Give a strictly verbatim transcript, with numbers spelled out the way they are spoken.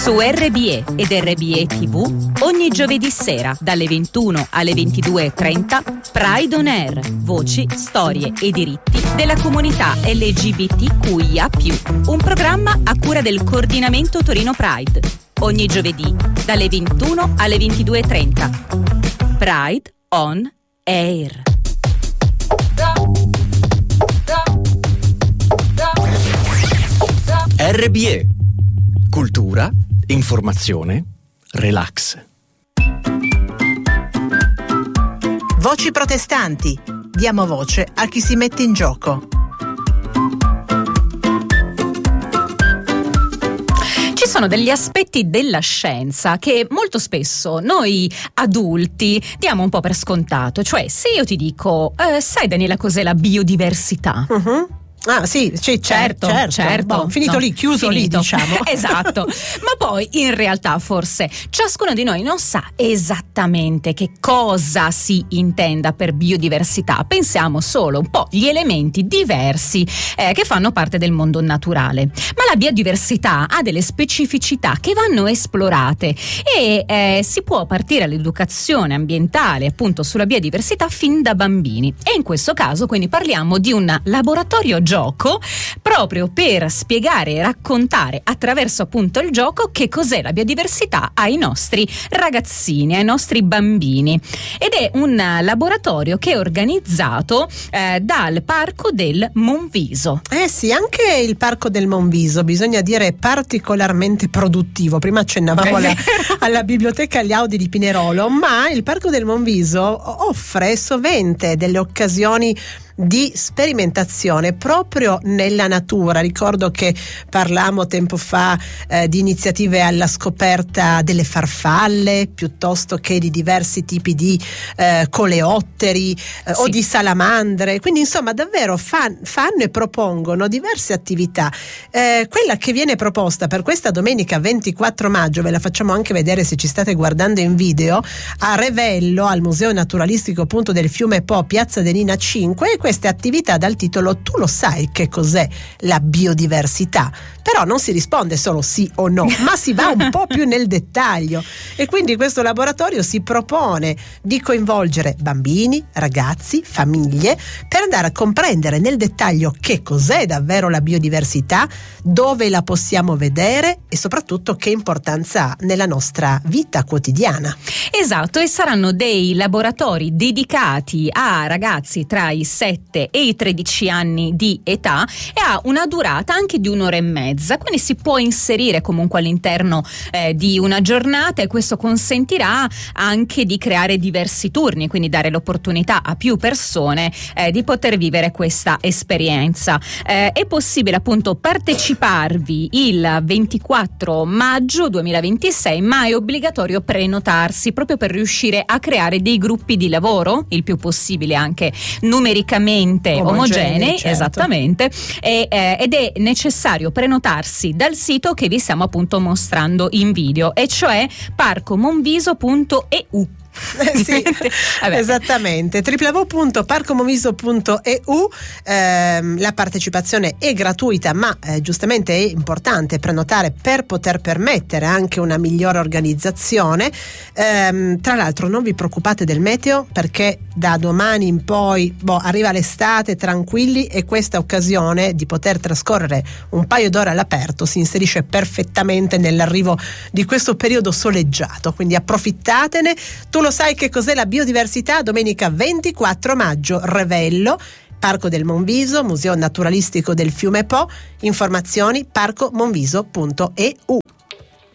Su R B E ed R B E T V ogni giovedì sera dalle ventuno alle ventidue e trenta Pride on Air, voci, storie e diritti della comunità L G B T Q I A più, un programma a cura del coordinamento Torino Pride. Ogni giovedì dalle ventuno alle ventidue e trenta Pride on Air. R B E. Cultura, informazione, relax. Voci protestanti. Diamo voce a chi si mette in gioco. Ci sono degli aspetti della scienza che molto spesso noi adulti diamo un po' per scontato. Cioè, se io ti dico, eh, sai Daniela cos'è la biodiversità? Uh-huh. Ah sì, sì, certo, certo, certo. Boh, finito no, lì, chiuso finito. lì, diciamo. Esatto. Ma poi in realtà forse ciascuno di noi non sa esattamente che cosa si intenda per biodiversità. Pensiamo solo un po' gli elementi diversi eh, che fanno parte del mondo naturale. Ma la biodiversità ha delle specificità che vanno esplorate e eh, si può partire all'educazione ambientale appunto sulla biodiversità fin da bambini. E in questo caso quindi parliamo di un laboratorio gioco proprio per spiegare e raccontare attraverso appunto il gioco che cos'è la biodiversità ai nostri ragazzini, ai nostri bambini, ed è un laboratorio che è organizzato eh, dal Parco del Monviso. Eh sì, anche il Parco del Monviso, bisogna dire, è particolarmente produttivo. Prima accennavamo alla, alla biblioteca agli Audi di Pinerolo, ma il Parco del Monviso offre sovente delle occasioni di sperimentazione proprio nella natura. Ricordo che parlammo tempo fa eh, di iniziative alla scoperta delle farfalle piuttosto che di diversi tipi di eh, coleotteri eh, sì. o di salamandre, quindi insomma davvero fan, fanno e propongono diverse attività. Eh, quella che viene proposta per questa domenica ventiquattro maggio, ve la facciamo anche vedere se ci state guardando in video, a Revello al Museo Naturalistico appunto del Fiume Po, Piazza Denina cinque, e queste attività dal titolo "Tu lo sai che cos'è la biodiversità?". Però non si risponde solo sì o no, ma si va un po' più nel dettaglio, e quindi questo laboratorio si propone di coinvolgere bambini, ragazzi, famiglie per andare a comprendere nel dettaglio che cos'è davvero la biodiversità, dove la possiamo vedere e soprattutto che importanza ha nella nostra vita quotidiana. Esatto, e saranno dei laboratori dedicati a ragazzi tra i sette e i tredici anni di età e ha una durata anche di un'ora e mezza, quindi si può inserire comunque all'interno eh, di una giornata, e questo consentirà anche di creare diversi turni, quindi dare l'opportunità a più persone eh, di poter vivere questa esperienza. Eh, è possibile appunto parteciparvi il ventiquattro maggio duemilaventisei, ma è obbligatorio prenotarsi proprio per riuscire a creare dei gruppi di lavoro il più possibile anche numericamente omogenei, omogenei certo. Esattamente, e, eh, ed è necessario prenotarsi dal sito che vi stiamo appunto mostrando in video, e cioè parco monviso punto e u. Eh sì, esattamente, w w w punto parco monviso punto e u. ehm, la partecipazione è gratuita, ma eh, giustamente è importante prenotare per poter permettere anche una migliore organizzazione. Ehm, tra l'altro non vi preoccupate del meteo, perché da domani in poi boh, arriva l'estate, tranquilli, e questa occasione di poter trascorrere un paio d'ore all'aperto si inserisce perfettamente nell'arrivo di questo periodo soleggiato, quindi approfittatene. Tu lo sai che cos'è la biodiversità? Domenica ventiquattro maggio, Revello, Parco del Monviso, Museo Naturalistico del Fiume Po. Informazioni parco monviso punto e u.